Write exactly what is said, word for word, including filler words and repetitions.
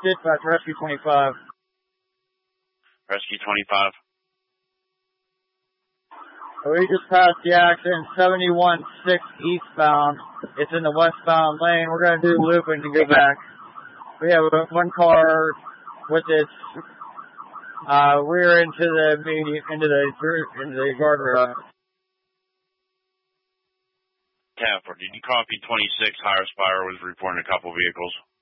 dispatch, Rescue twenty-five. Rescue twenty-five. We just passed the accident, seventy-one six eastbound. It's in the westbound lane. We're going to do looping to go back. We have one car with its uh, rear into the median, into the into the guardrail. ten four, did you copy twenty-six? Higher Spire was reporting a couple vehicles.